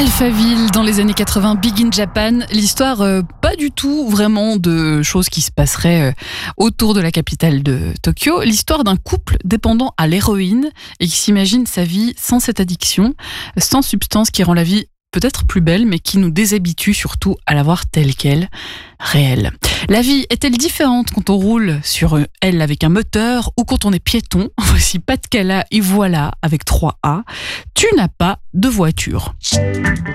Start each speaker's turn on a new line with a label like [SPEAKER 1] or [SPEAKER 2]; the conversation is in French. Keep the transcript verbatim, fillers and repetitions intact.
[SPEAKER 1] Alphaville, dans les années quatre-vingts, Big in Japan. L'histoire, euh, pas du tout vraiment de choses qui se passeraient euh, autour de la capitale de Tokyo. L'histoire d'un couple dépendant à l'héroïne et qui s'imagine sa vie sans cette addiction, sans substance qui rend la vie peut-être plus belle, mais qui nous déshabitue surtout à la voir telle qu'elle, réelle. La vie est-elle différente quand on roule sur elle avec un moteur ou quand on est piéton? Voici Pat Cala et voilà avec trois A. Tu n'as pas de voiture.